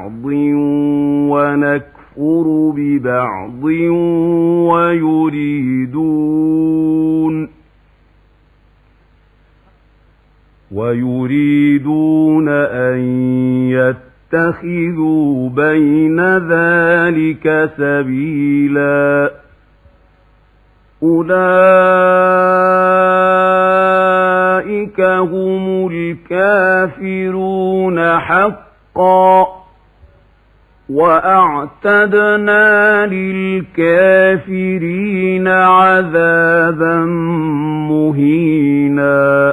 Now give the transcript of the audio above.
ببعض ونكفر ببعض ويريدون أن يتخذوا بين ذلك سبيلا أولئك هم الكافرون حقا وأعتدنا للكافرين عذابا مهينا